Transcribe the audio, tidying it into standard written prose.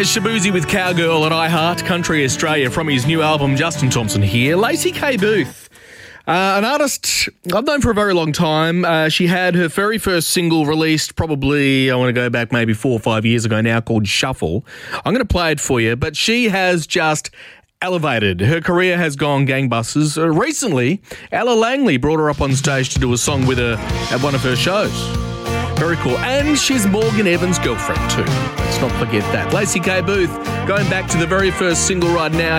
There's Shaboozey with Cowgirl at iHeart Country Australia from his new album. Justin Thompson here. Lacey K. Booth, an artist I've known for a very long time. She had her very first single released probably, I want to go back maybe 4 or 5 years ago now, called Shuffle. I'm going to play it for you, but she has just elevated. Her career has gone gangbusters. Recently, Ella Langley brought her up on stage to do a song with her at one of her shows. Very cool. And she's Morgan Evans' girlfriend too. Let's not forget that. Lacey K. Booth, going back to the very first single right now.